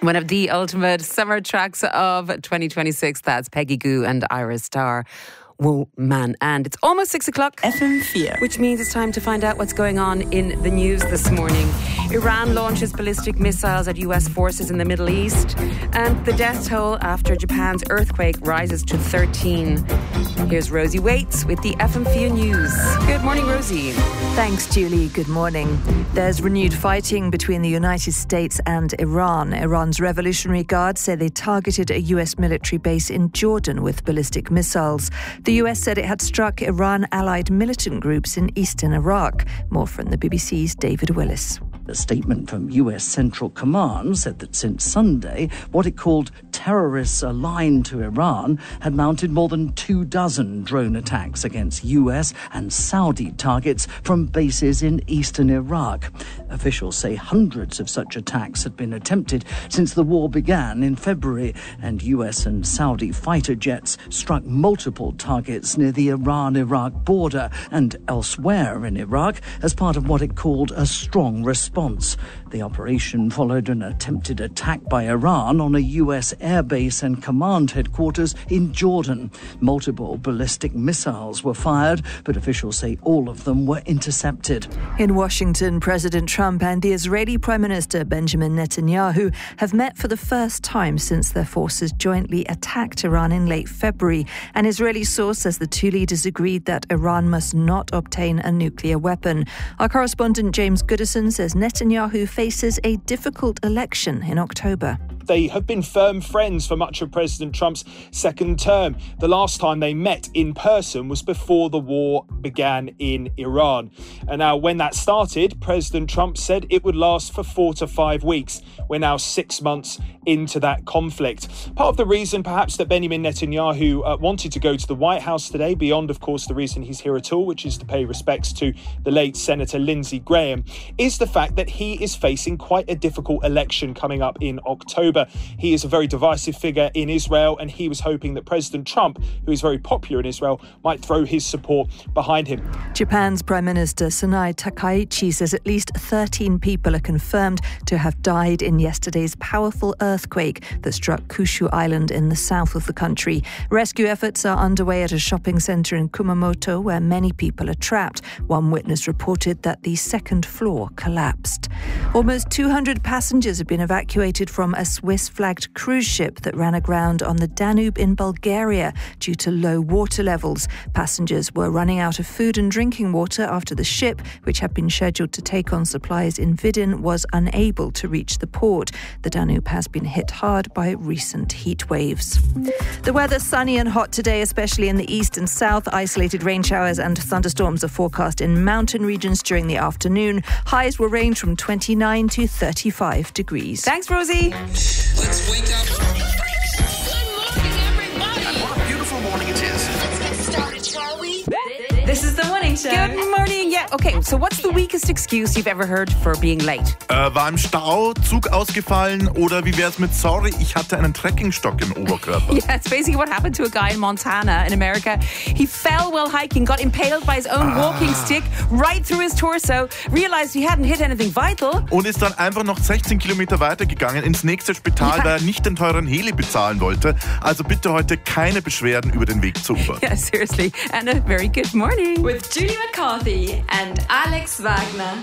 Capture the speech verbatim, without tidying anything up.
One of the ultimate summer tracks of twenty twenty-six. That's Peggy Gou and Iris Starr. Whoa, man. And it's almost six o'clock. F M four. Which means it's time to find out what's going on in the news this morning. Iran launches ballistic missiles at U S forces in the Middle East. And the death toll after Japan's earthquake rises to thirteen. Here's Rosie Waits with the F M four News. Good morning, Rosie. Thanks, Julie. Good morning. There's renewed fighting between the United States and Iran. Iran's Revolutionary Guard say they targeted a U S military base in Jordan with ballistic missiles. The U S said it had struck Iran-allied militant groups in eastern Iraq. More from the B B C's David Willis. A statement from U S Central Command said that since Sunday, what it called terrorists aligned to Iran had mounted more than two dozen drone attacks against U S and Saudi targets from bases in eastern Iraq. Officials say hundreds of such attacks had been attempted since the war began in February, and U S and Saudi fighter jets struck multiple targets near the Iran-Iraq border and elsewhere in Iraq as part of what it called a strong response. The operation followed an attempted attack by Iran on a U S airbase and command headquarters in Jordan. Multiple ballistic missiles were fired, but officials say all of them were intercepted. In Washington, President Trump and the Israeli Prime Minister Benjamin Netanyahu have met for the first time since their forces jointly attacked Iran in late February. An Israeli source says the two leaders agreed that Iran must not obtain a nuclear weapon. Our correspondent James Goodison says Netanyahu faces a difficult election in October. They have been firm friends for much of President Trump's second term. The last time they met in person was before the war began in Iran. And now when that started, President Trump said it would last for four to five weeks. We're now six months into that conflict. Part of the reason perhaps that Benjamin Netanyahu uh, wanted to go to the White House today, beyond of course the reason he's here at all, which is to pay respects to the late Senator Lindsey Graham, is the fact that he is facing quite a difficult election coming up in October. He is a very divisive figure in Israel, and he was hoping that President Trump, who is very popular in Israel, might throw his support behind him. Japan's Prime Minister Sanai Takaichi says at least thirteen people are confirmed to have died in yesterday's powerful earthquake that struck Kyushu Island in the south of the country. Rescue efforts are underway at a shopping centre in Kumamoto where many people are trapped. One witness reported that the second floor collapsed. Almost two hundred passengers have been evacuated from a Swiss-flagged cruise ship that ran aground on the Danube in Bulgaria due to low water levels. Passengers were running out of food and drinking water after the ship, which had been scheduled to take on supplies in Vidin, was unable to reach the port. The Danube has been hit hard by recent heat waves. The weather sunny and hot today, especially in the east and south. Isolated rain showers and thunderstorms are forecast in mountain regions during the afternoon. Highs will range from twenty-nine to thirty-five degrees. Thanks, Rosie. Let's wake up. Good morning, everybody. And what a beautiful morning it is. Let's get started, shall we? This is the morning show. Good morning. Yeah, okay, so what's the weakest excuse you've ever heard for being late? Äh, war im Stau, Zug ausgefallen oder wie wär's mit sorry, ich hatte einen Trekkingstock im Oberkörper? Yeah, it's basically what happened to a guy in Montana in America. He fell while hiking, got impaled by his own ah. walking stick right through his torso, realized he hadn't hit anything vital. Und ist dann einfach noch sechzehn Kilometer weitergegangen ins nächste Spital, ja. weil er nicht den teuren Heli bezahlen wollte. Also bitte heute keine Beschwerden über den Weg zur U-Bahn. Yeah, seriously. And a very good morning. With Julie McCarthy and Alex Wagner.